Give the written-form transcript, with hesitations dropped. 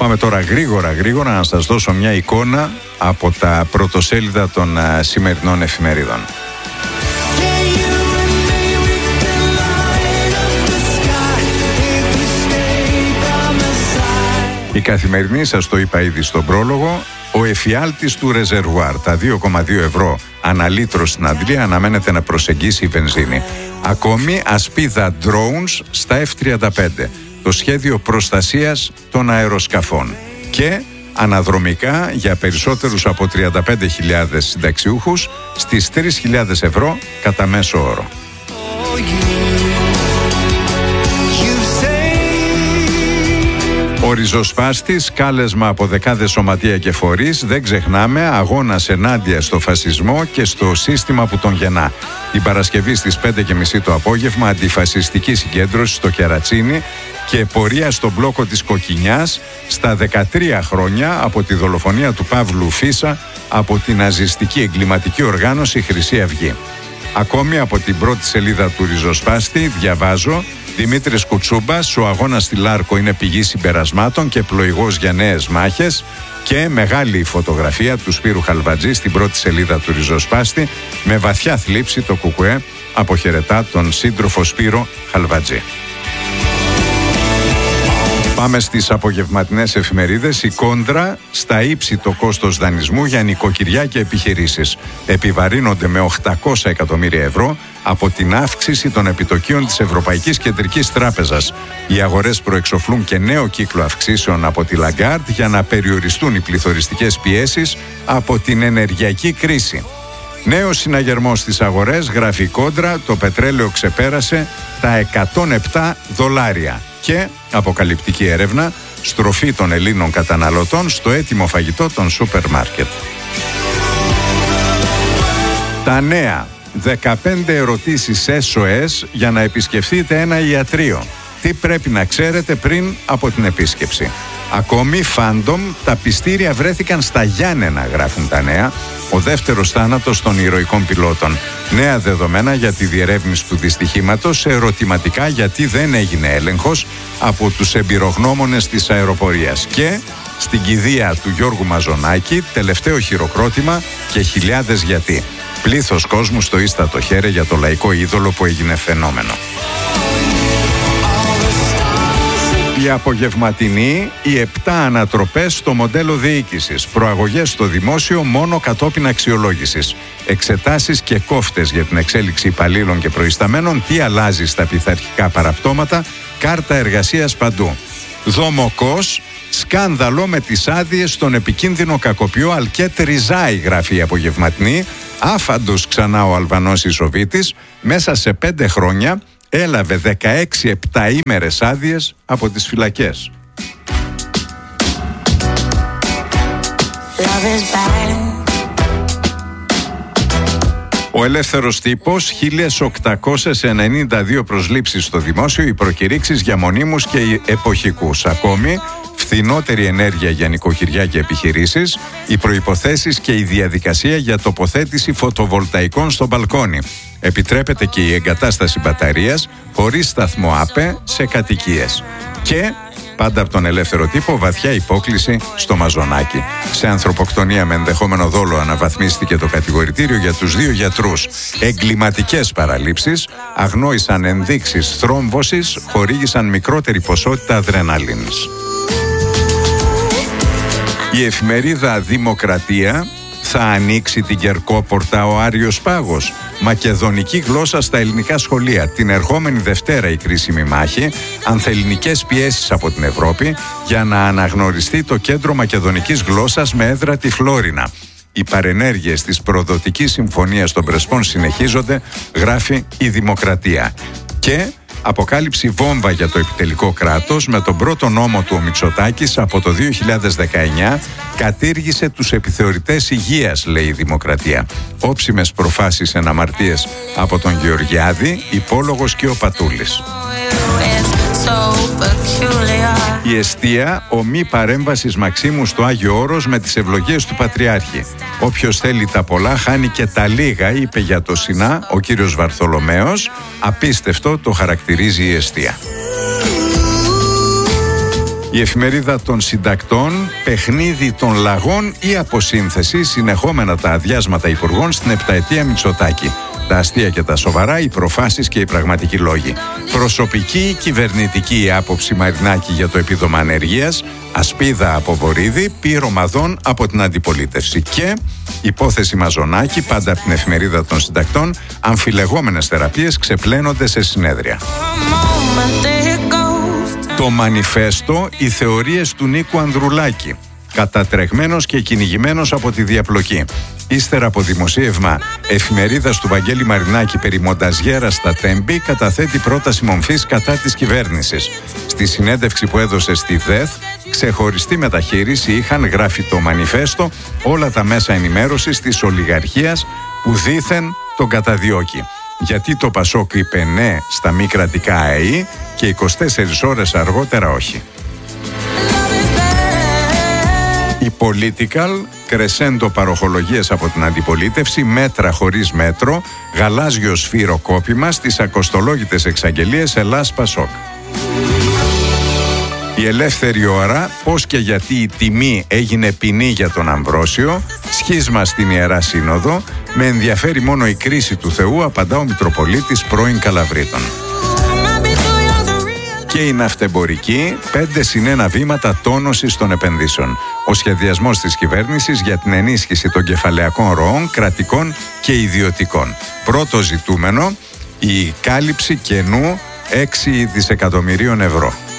Πάμε τώρα γρήγορα να σας δώσω μια εικόνα από τα πρωτοσέλιδα των σημερινών εφημερίδων. Η Καθημερινή, σας το είπα ήδη στον πρόλογο, ο εφιάλτης του ρεζερβουάρ, τα 2,2 ευρώ ανά λίτρο στην Αντλία αναμένεται να προσεγγίσει η βενζίνη. Ακόμη ασπίδα drones στα F-35, το σχέδιο προστασίας των αεροσκαφών και αναδρομικά για περισσότερους από 35.000 συνταξιούχους στις 3.000 ευρώ κατά μέσο όρο. Ο ριζοσπάστης, κάλεσμα από δεκάδες σωματεία και φορείς, δεν ξεχνάμε, αγώνας ενάντια στο φασισμό και στο σύστημα που τον γεννά. Την Παρασκευή στις 5.30 το απόγευμα, αντιφασιστική συγκέντρωση στο Κερατσίνι και πορεία στον μπλόκο της Κοκκινιάς στα 13 χρόνια από τη δολοφονία του Παύλου Φίσα από την ναζιστική εγκληματική οργάνωση Χρυσή Αυγή. Ακόμη από την πρώτη σελίδα του ριζοσπάστη διαβάζω: Δημήτρης Κουτσούμπας, ο αγώνας στη Λάρκο είναι πηγή συμπερασμάτων και πλοηγός για νέες μάχες. Και μεγάλη φωτογραφία του Σπύρου Χαλβατζή στην πρώτη σελίδα του ριζοσπάστη, με βαθιά θλίψη το ΚΚΕ αποχαιρετά τον σύντροφο Σπύρο Χαλβατζή. Πάμε στις απογευματινές εφημερίδες. Η Κόντρα, στα ύψη το κόστος δανεισμού για νοικοκυριά και επιχειρήσεις. Επιβαρύνονται με 800 εκατομμύρια ευρώ από την αύξηση των επιτοκίων της Ευρωπαϊκής Κεντρικής Τράπεζας. Οι αγορές προεξοφλούν και νέο κύκλο αυξήσεων από τη Λαγκάρντ για να περιοριστούν οι πληθωριστικές πιέσεις από την ενεργειακή κρίση. Νέος συναγερμός στις αγορές, γράφει η Κόντρα, το πετρέλαιο ξεπέρασε τα $107 και αποκαλυπτική έρευνα, στροφή των Ελλήνων καταναλωτών στο έτοιμο φαγητό των σούπερ μάρκετ. Τα νέα, 15 ερωτήσεις SOS για να επισκεφθείτε ένα ιατρείο. Τι πρέπει να ξέρετε πριν από την επίσκεψη. Ακόμη, φάντομ, τα πιστήρια βρέθηκαν στα Γιάννενα, γράφουν τα νέα. Ο δεύτερος θάνατος των ηρωικών πιλότων. Νέα δεδομένα για τη διερεύνηση του δυστυχήματος, ερωτηματικά γιατί δεν έγινε έλεγχος από τους εμπειρογνώμονες της αεροπορίας. Και στην κηδεία του Γιώργου Μαζονάκη, τελευταίο χειροκρότημα και χιλιάδες γιατί. Πλήθος κόσμου στο ίστατο χέρι για το λαϊκό είδωλο που έγινε φαινόμενο. Η απογευματινή, οι 7 ανατροπές στο μοντέλο διοίκησης. Προαγωγές στο δημόσιο μόνο κατόπιν αξιολόγησης. Εξετάσεις και κόφτες για την εξέλιξη υπαλλήλων και προϊσταμένων. Τι αλλάζει στα πειθαρχικά παραπτώματα. Κάρτα εργασίας παντού. Δομοκός, σκάνδαλο με τις άδειες στον επικίνδυνο κακοποιό Αλκέτ Ριζάη, γράφει η απογευματινή. Άφαντος ξανά ο Αλβανός Ισοβίτης, μέσα σε 5 χρόνια έλαβε 16 επταήμερες άδειες από τις φυλακές. Ο Ελεύθερος Τύπος, 1.892 προσλήψεις στο δημόσιο, οι προκηρύξεις για μονίμους και εποχικούς. Ακόμη, φθηνότερη ενέργεια για νοικοκυριά και επιχειρήσεις, οι προϋποθέσεις και η διαδικασία για τοποθέτηση φωτοβολταϊκών στο μπαλκόνι. Επιτρέπεται και η εγκατάσταση μπαταρίας χωρίς σταθμό ΑΠΕ σε κατοικίες. Και πάντα από τον Ελεύθερο Τύπο, βαθιά υπόκλιση στο Μαζονάκι. Σε ανθρωποκτονία με ενδεχόμενο δόλο αναβαθμίστηκε το κατηγορητήριο για τους 2 γιατρούς. Εγκληματικές παραλήψεις, αγνόησαν ενδείξεις θρόμβωσης, χορήγησαν μικρότερη ποσότητα αδρεναλίνης. Η εφημερίδα Δημοκρατία, θα ανοίξει την Κερκόπορτα ο Άριος Πάγος. Μακεδονική γλώσσα στα ελληνικά σχολεία. Την ερχόμενη Δευτέρα η κρίσιμη μάχη. Ανθελληνικές πιέσεις από την Ευρώπη για να αναγνωριστεί το κέντρο μακεδονικής γλώσσας με έδρα τη Φλόρινα. Οι παρενέργειες της προδοτικής συμφωνίας των Πρεσπών συνεχίζονται, γράφει η Δημοκρατία. Και αποκάλυψη βόμβα για το επιτελικό κράτος. Με τον πρώτο νόμο του ο Μητσοτάκης από το 2019 κατήργησε τους επιθεωρητές υγείας, λέει η Δημοκρατία. Όψιμες προφάσεις εναμαρτίες από τον Γεωργιάδη, Υπόλογος και ο Πατούλης. Η εστία, ομή παρέμβασης Μαξίμου στο Άγιο Όρος με τις ευλογίες του Πατριάρχη. Όποιος θέλει τα πολλά χάνει και τα λίγα, είπε για το Σινά ο κύριος Βαρθολομέος. Απίστευτο το χαρακτηρίζει η εστία. Η εφημερίδα των συντακτών, παιχνίδι των λαγών ή αποσύνθεση, συνεχόμενα τα αδειάσματα υπουργών στην επταετία Μητσοτάκη. Τα αστεία και τα σοβαρά, οι προφάσεις και οι πραγματικοί λόγοι. Προσωπική ή κυβερνητική άποψη Μαρινάκη για το επίδομα ανεργίας, ασπίδα από Βορίδη, πυρομαδών από την αντιπολίτευση. Και υπόθεση Μαζονάκη, πάντα από την εφημερίδα των συντακτών, αμφιλεγόμενες θεραπείες ξεπλένονται σε συνέδρια. Το μανιφέστο, οι θεωρίες του Νίκου Ανδρουλάκη. Κατατρεγμένος και κυνηγημένος από τη διαπλοκή. Ύστερα από δημοσίευμα εφημερίδας του Βαγγέλη Μαρινάκη περί μονταζιέρα στα Τέμπη, καταθέτει πρόταση μομφής κατά της κυβέρνησης. Στη συνέντευξη που έδωσε στη ΔΕΘ, ξεχωριστή μεταχείριση είχαν, γράφει το μανιφέστο, όλα τα μέσα ενημέρωσης της ολιγαρχίας που δήθεν τον καταδιώκει. Γιατί το Πασόκ είπε ναι στα μη κρατικά ΑΕΗ και 24 ώρες αργότερα όχι. Η Political, κρεσέντο παροχολογίες από την αντιπολίτευση, μέτρα χωρίς μέτρο, γαλάζιο σφυροκόπημα στις ακοστολόγητες εξαγγελίες Ελλάς Πασόκ. Η Ελεύθερη Ώρα, πώς και γιατί η τιμή έγινε ποινή για τον Αμβρόσιο, σχίσμα στην Ιερά Σύνοδο, με ενδιαφέρει μόνο η κρίση του Θεού, απαντά ο Μητροπολίτης πρώην Καλαβρίτων. Και η Ναυτεμπορική, 5+1 βήματα τόνωσης των επενδύσεων. Ο σχεδιασμός της κυβέρνησης για την ενίσχυση των κεφαλαιακών ροών, κρατικών και ιδιωτικών. Πρώτο ζητούμενο, η κάλυψη κενού 6 δισεκατομμυρίων ευρώ.